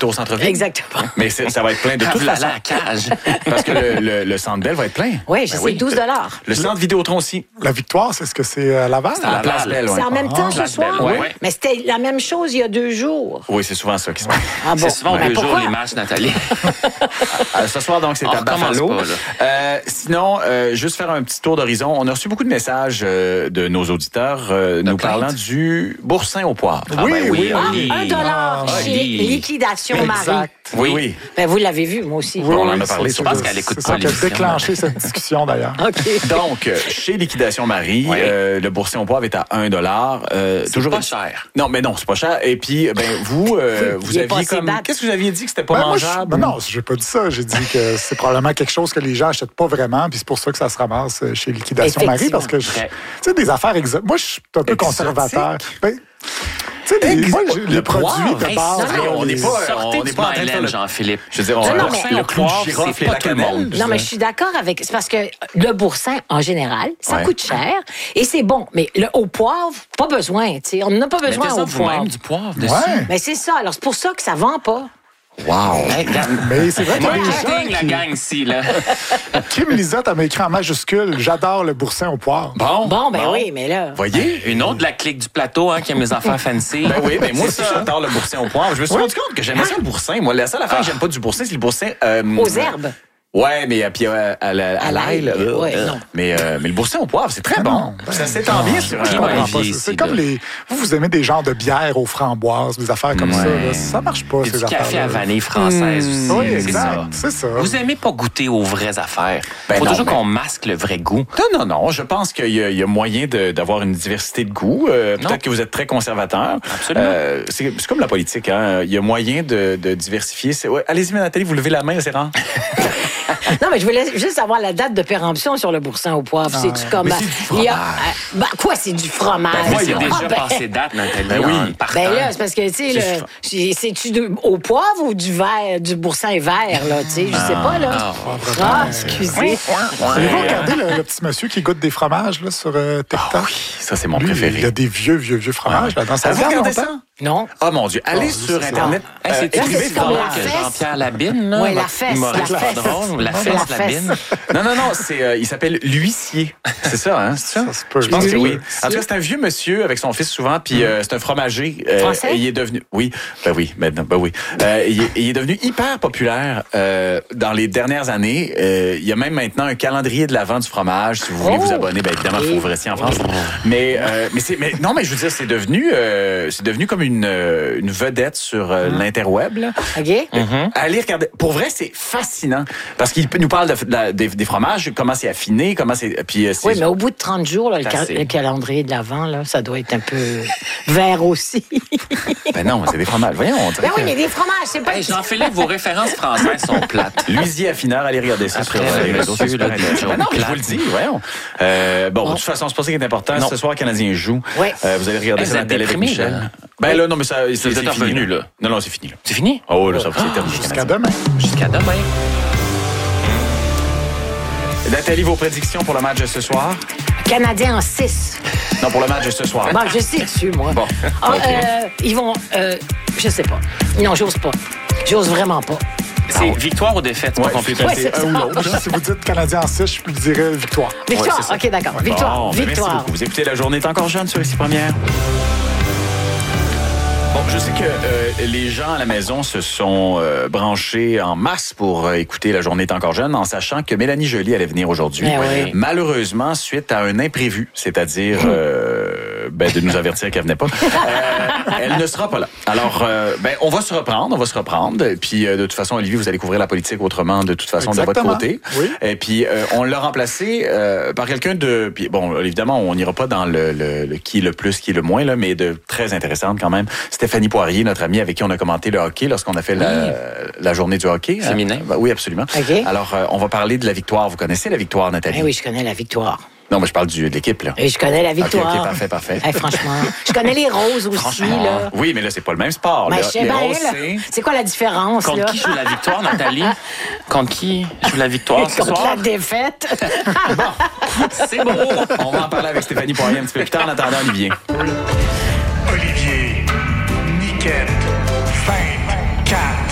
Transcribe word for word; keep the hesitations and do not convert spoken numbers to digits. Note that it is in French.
retour au centre-ville. Exactement. Mais c'est, ça va être plein de toute façon. la cage. Parce que le, le, le Centre Bell va être plein. Oui, je Ben sais, douze dollars. Le Centre Vidéotron aussi. La victoire, c'est ce que c'est à Laval? À la Place Belle, oui. C'est en même temps ce Place soir? Belle, ouais. Oui. Mais c'était la même chose il y a deux jours. Oui, c'est souvent ça qui se passe. Ah bon? C'est souvent Ben deux jours pourquoi? les matchs, Nathalie. Euh, ce soir, donc, c'est On à recommence Buffalo. pas, là. Euh, sinon, euh, juste faire un petit tour d'horizon. On a reçu beaucoup de messages euh, de nos auditeurs euh, nous plainte. parlant du boursin au poivre. Ah, Oui, ben oui, Ah, oui. un dollar Ah, chez oui. Liquidation Marie. Exact. Oui, oui. Ben, vous l'avez vu, moi aussi. Oui, On en oui, a parlé, c'est je ça. pense qu'elle écoute C'est pas ça qui a l'émission. déclenché cette discussion, d'ailleurs. OK. Donc, euh, chez Liquidation Marie, Oui. euh, le boursin au poivre est à un dollar. Euh, C'est pas cher. Non, mais non, c'est pas cher. Et puis, ben, vous, euh, Oui, vous il est aviez passé comme... date. Qu'est-ce que vous aviez dit que c'était pas Ben, moi, je- mangeable? ben non, j'ai pas dit ça. J'ai dit que c'est probablement quelque chose que les gens achètent pas vraiment, puis c'est pour ça que ça se ramasse chez Liquidation Marie, parce que, je- tu Vrai. sais, des affaires exotiques. Moi, je suis un peu Exotique? conservateur. Ben, tu sais, des- Ex- moi, j'ai- le les produits poivre, de hey, base, non, là, non, on les- n'est pas- Sortez on n'est du pas en train de faire Myland, le- Jean-Philippe. Je veux dire, on Non, non, le mais- le clou de poivre, girofle c'est et pas la tout le cannelle. monde. Non, mais je suis d'accord avec... C'est parce que le boursin, en général, ça Ouais. coûte cher et c'est bon. Mais le au poivre, pas besoin, tu sais. On n'a pas besoin Mettez ça au vous-même poivre. du poivre dessus. Ouais. Mais c'est ça. Alors, c'est pour ça que ça vend pas. Wow! Hey, regarde. Mais c'est vrai qu'il y a des Marketing, la gens gang ici, là. qui... Kim Lizotte, elle m'a écrit en majuscule « J'adore le boursin au poivre Bon, Bon, ben oui, mais là... Voyez? Une autre de la clique du plateau, hein, qui aime les affaires fancy. Ben oui, mais moi C'est aussi, ça. j'adore le boursin au poivre. Je me suis rendu compte que j'aimais ça, le boursin. Moi, la seule affaire que j'aime pas du boursin, c'est le boursin... euh, Aux herbes. Ouais, mais euh, puis euh, à, la- à À l'ail, là, l'ail, ouais, euh, non. mais, euh, mais le boursin au poivre, c'est très Ah bon. non, ben, ça s'étend bien sur Je un... comprends Ouais, pas. vie C'est- ici, C'est comme là. les... Vous, vous aimez des genres de bières aux framboises, des affaires comme ça. Là. Ça marche pas, Puis ces du café affaires-là. à vanille française aussi. Oui, c'est exact. ça. C'est ça. Vous aimez pas goûter aux vraies affaires. Ben Faut non, toujours mais- qu'on masque le vrai goût. Non, non, non. Je pense qu'il y a, il y a moyen de- d'avoir une diversité de goûts. Euh, Non. peut-être que vous êtes très conservateur. Absolument. Euh, c'est c'est comme la politique. Hein. Il y a moyen de, de diversifier. C'est- ouais, allez-y, Nathalie, vous levez la main, c'est rare. Non, mais je voulais juste savoir la date de péremption sur le boursin au poivre. C'est-tu comme... Mais c'est du il y a- fromage. euh, ben, quoi, c'est du fromage? Mais c'est Ah, déjà ben- passé date, Nathalie. Ben oui. en partant. Ben là, c'est parce que, tu sais, C'est le- c'est- c'est-tu de- au poivre ou du verre, du boursin vert, là, tu sais, je sais pas, là. Ah, Ah, excusez. Avez-vous regardé le, le petit monsieur qui goûte des fromages là, sur euh, TikTok? Ah oui, ça, c'est mon Lui, préféré. il y a des vieux, vieux, vieux fromages là, dans sa Avez-vous garde regardé longtemps. ça? Non. Oh mon Dieu, allez Oh, sur c'est Internet. Hey, euh, c'est-tu écrivez c'est comme fromage. la fesse. Jean-Pierre Labine, là? Ouais, la votre fesse, humoriste la pas fesse. drôle, la La fesse, fesse. Labine. Non, non, non, c'est, euh, il s'appelle l'huissier. C'est ça, hein? C'est ça? Ça se peut. Je pense que oui. L'huissier. En tout cas, c'est un vieux monsieur avec son fils souvent, puis euh, c'est un fromager. euh, Français? et il est devenu... Oui, ben oui, maintenant, ben oui. Euh, il, est, il est devenu hyper populaire euh, dans les dernières années. Euh, il y a même maintenant un calendrier de l'avant du fromage. Si vous voulez Oh! vous abonner, ben évidemment, il faut ouvrir ici en France. Mais, euh, mais, c'est, mais non, mais je veux dire, c'est devenu, euh, c'est devenu comme une, euh, une vedette sur euh, l'interweb, là. OK? Mm-hmm. Allez regarder. Pour vrai, c'est fascinant. Parce qu'il nous parle de, de la- des, des fromages, comment c'est affiné, comment c'est... Puis, euh, c'est- Oui, mais au bout de trente jours, là, le, cal- Assez. le calendrier de l'Avent, là, ça doit être un peu vert aussi. Ben non, c'est des fromages. Voyons, on dirait Ben oui, que- mais des fromages, c'est pas... Hey, Jean-Philippe, vos références françaises sont plates. L'huisier affineur, allez regarder ça Après, sur euh, les le réseaux monsieur, sociaux. là, des Ben jokes non, mais je vous le plates. dis, voyons. Euh, bon, de toute façon, c'est pas ça qui est important. Non. Ce soir, le Canadien joue. Oui. Euh, vous allez regarder Hey, ça vous à la êtes télé avec déprimé, Michel. là. Ben là, non, mais ça, c'est, Vous êtes c'est fini. revenu, là. Non, non, c'est fini. Là. C'est fini? Oh, là, ça c'est terminé. Jusqu'à demain. Jusqu'à demain. Nathalie, vos prédictions pour le match de ce soir? Canadien en six. Non, pour le match de ce soir. Bon, je sais dessus, moi. Bon. Ah, OK. euh, ils vont... Euh, je sais pas. Non, j'ose pas. J'ose vraiment pas. C'est victoire ou défaite? C'est Ouais, pas compliqué. c'est- Ouais, c'est c'est un ou ça. l'autre. Si vous dites Canadien en six, je dirais victoire. Victoire, Ouais, c'est ça. OK, d'accord. Victoire, Bon, ben, merci victoire. beaucoup. Vous écoutez La Journée est encore jeune sur Ici Première. Bon, je sais que euh, les gens à la maison se sont euh, branchés en masse pour euh, écouter La Journée est encore jeune, en sachant que Mélanie Joly allait venir aujourd'hui. Ben oui. Malheureusement, suite à un imprévu, c'est-à-dire euh, ben, de nous avertir qu'elle venait pas, euh, elle ne sera pas là. Alors, euh, ben, on va se reprendre, on va se reprendre. Et puis, euh, de toute façon, Olivier, vous allez couvrir la politique autrement, de toute façon, Exactement. de votre côté. Oui. Et puis, euh, on l'a remplacé euh, par quelqu'un de... Puis, bon, évidemment, on n'ira pas dans le, le, le qui le plus, qui le moins, là, mais de très intéressante quand même. Stéphanie Poirier, notre amie avec qui on a commenté le hockey lorsqu'on a fait la, la journée du hockey. Féminin. Euh, oui, absolument. OK. Alors, euh, on va parler de la victoire. Vous connaissez la victoire, Nathalie? Eh oui, je connais la victoire. Non, mais je parle du, de l'équipe, là. Et je connais la OK, victoire. OK, parfait, parfait. Eh, franchement. Je connais les roses aussi, Franchement, là. oui, mais là, c'est pas le même sport. Ben, là. je sais Les bien, roses, là. c'est... C'est quoi la différence, Contre là? qui joue la victoire, Nathalie? Contre qui joue la victoire ce Contre soir? la défaite. C'est beau! On va en parler avec Stéphanie Poirier un petit peu plus tard. En attendant, Olivier. Olivier, Niquette,